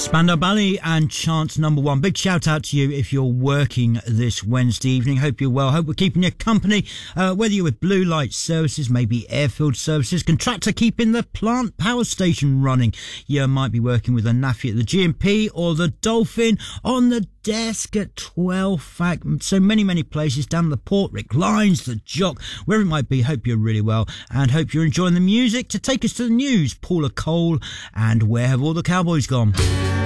Spandau Ballet and Chance Number One. Big shout out to you if you're working this Wednesday evening. Hope you're well. Hope we're keeping you company. Whether you're with Blue Light Services, maybe Airfield Services, contractor keeping the plant power station running. You might be working with a naffy at the G&P or the Dolphin, on the desk at 12 Fact. So many places, down the Portrick Lines, the Jock, wherever it might be. Hope you're really well and hope you're enjoying the music. To take us to the news, Paula Cole and Where Have All the Cowboys Gone?